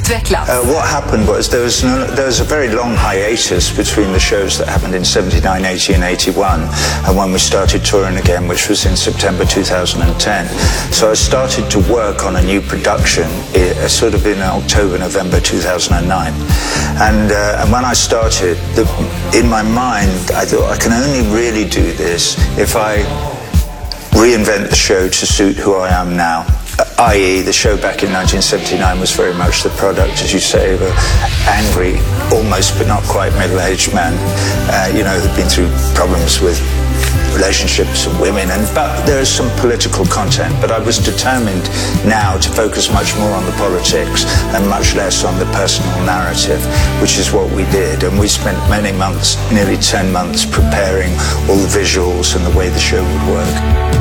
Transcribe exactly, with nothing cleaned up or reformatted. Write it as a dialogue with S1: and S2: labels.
S1: utvecklas.
S2: Uh, what happened was there was, no, there was a very long hiatus between the shows that happened in seventy-nine, eighty and eighty-one and when we started touring again, which was in September two thousand ten. So I started to work on a new production uh, sort of in October, November two thousand nine. And, uh, and when I started, the, in my mind, I thought I can only really do this if I reinvent the show to suit who I am now. that is, the show back in nineteen seventy-nine was very much the product, as you say, of an angry, almost but not quite middle-aged man, uh, you know, who'd been through problems with relationships and women, and but there is some political content. But I was determined now to focus much more on the politics and much less on the personal narrative, which is what we did. And we spent many months, nearly ten months, preparing all the visuals and the way the show would work.